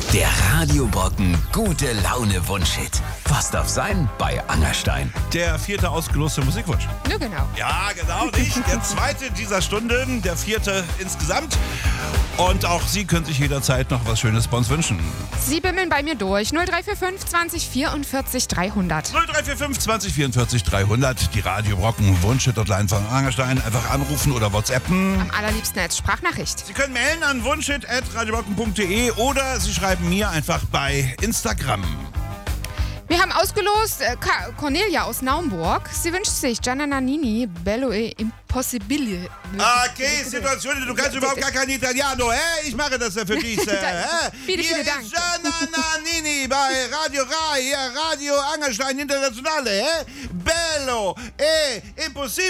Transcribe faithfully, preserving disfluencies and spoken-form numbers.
Der Radio-Brocken gute Laune-Wunschhit. Was darf sein bei Angerstein? Der vierte ausgeloste Musikwunsch. Ja, genau. Ja, genau, nicht. Der zweite dieser Stunde, der vierte insgesamt. Und auch Sie können sich jederzeit noch was Schönes bei uns wünschen. Sie bimmeln bei mir durch. null drei vier fünf zwanzig vierundvierzig dreihundert. null drei vier fünf zwanzig vierundvierzig dreihundert. Die Radio-Brocken Wunschhit-Hotline von Angerstein. Einfach anrufen oder WhatsAppen. Am allerliebsten als Sprachnachricht. Sie können mailen an wunschhit at radiobrocken punkt de oder Sie schreiben mir einfach bei Instagram. Wir haben ausgelost äh, Ka- Cornelia aus Naumburg. Sie wünscht sich Gianna Nannini, Bello e Impossibile. Okay, Situation, du kannst überhaupt gar kein Italiano, hä? Ich mache das ja für dich, hä? Viele, Hier viele ist Dank. Gianna Nannini bei Radio Rai, hier Radio Angerstein Internationale, hä? Bello e Impossibile.